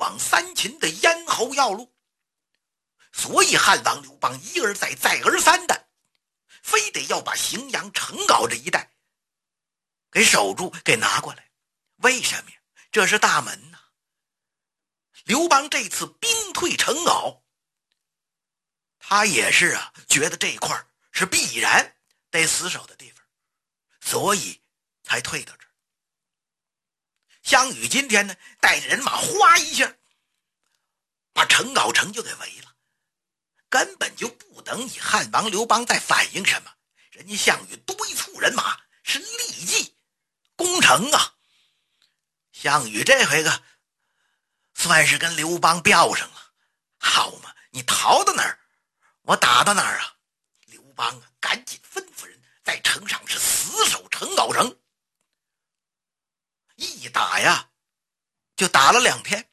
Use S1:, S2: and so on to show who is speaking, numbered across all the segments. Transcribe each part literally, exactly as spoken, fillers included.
S1: 往三秦的咽喉要路。所以汉王刘邦一而再再而三的非得要把荥阳成皋这一带给守住，给拿过来。为什么呀？这是大门呐、啊。刘邦这次兵退成皋，他也是啊，觉得这块是必然得死守的地方，所以才退到这儿。项羽今天呢，带着人马哗一下把成皋城就给围了，根本就不等你汉王刘邦再反应什么，人家项羽堆簇人马是立即攻城啊。项羽这回个算是跟刘邦飙上了，好嘛，你逃到哪儿我打到哪儿啊。刘邦啊，赶紧吩咐人在城上是死守成皋城，一打呀就打了两天。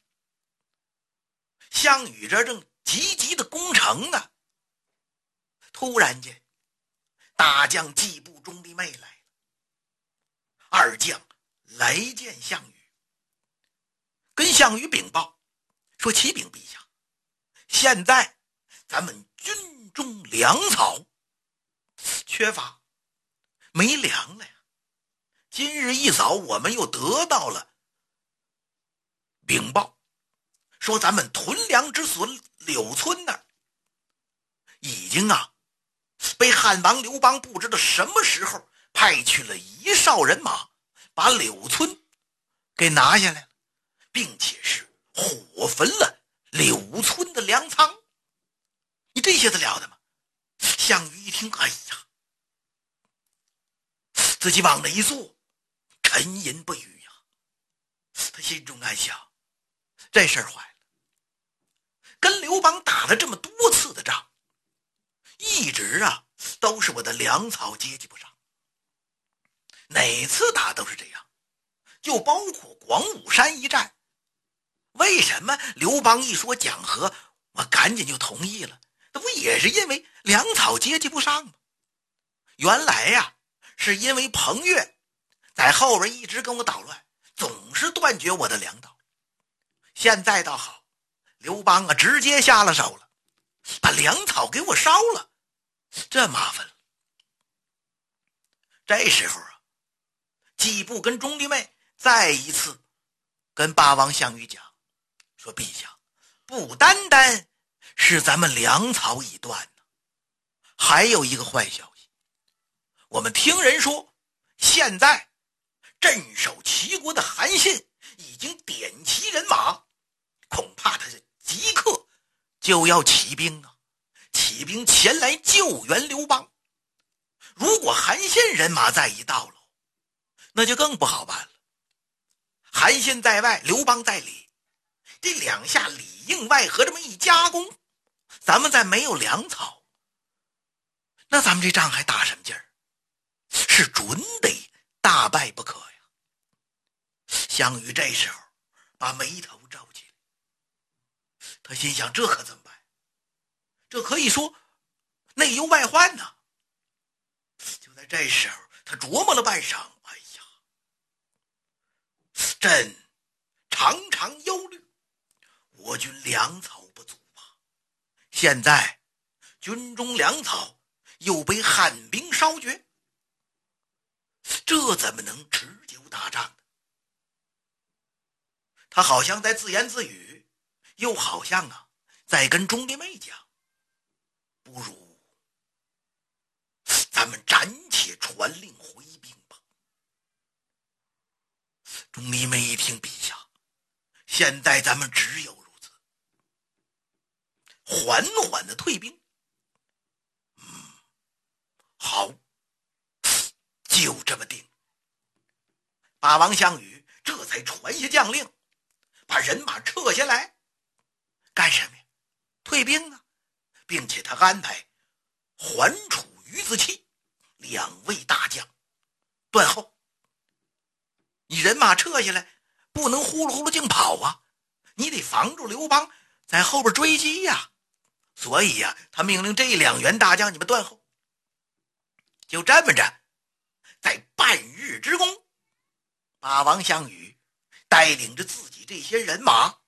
S1: 项羽这正急急的攻城呢，突然间大将季布、钟离昧来了，二将来见项羽，跟项羽禀报说：启禀陛下，现在咱们军中粮草缺乏，没粮了呀。今日一早我们又得到了禀报，说咱们屯粮之所柳村那儿已经啊被汉王刘邦不知道什么时候派去了一哨人马，把柳村给拿下来了，并且是火焚了柳村的粮仓。你这些得了的吗？项羽一听，哎呀，自己往那一坐，沉吟不语呀。他心中暗想，这事儿坏了，跟刘邦打了这么多次的仗，一直啊都是我的粮草接济不上，哪次打都是这样，就包括广武山一战。为什么刘邦一说讲和，我赶紧就同意了？那不也是因为粮草接济不上吗？原来呀、啊，是因为彭越在后边一直跟我捣乱，总是断绝我的粮道。现在倒好，刘邦啊直接下了手了，把粮草给我烧了，这麻烦了。这时候啊，季布跟钟离昧再一次跟霸王项羽讲，说陛下，不单单是咱们粮草已断呢，还有一个坏消息。我们听人说，现在镇守齐国的韩信已经点齐人马，恐怕他是即刻就要起兵啊，起兵前来救援刘邦。如果韩信人马再一到了，那就更不好办了。韩信在外，刘邦在里，这两下里应外合这么一加工，咱们再没有粮草，那咱们这仗还打什么劲儿？是准得大败不可呀。项羽这时候把眉头皱起来，他心想，这可怎么办？这可以说内忧外患呢。就在这时候，他琢磨了半晌，哎呀，朕常常忧虑我军粮草不足啊，现在军中粮草又被汉兵烧绝，这怎么能持久打仗呢？他好像在自言自语，又好像啊在跟钟离昧讲，不如咱们暂且传令回兵吧。钟离昧一听，陛下，现在咱们只有如此，缓缓的退兵。嗯，好，就这么定。霸王项羽这才传下将令，把人马撤下来。干什么呀？退兵啊！并且他安排桓楚、于子期两位大将断后。你人马撤下来，不能呼噜呼噜净跑啊，你得防住刘邦在后边追击呀、啊。所以呀、啊，他命令这两员大将你们断后。就这么着，在半日之功，霸王项羽带领着自己这些人马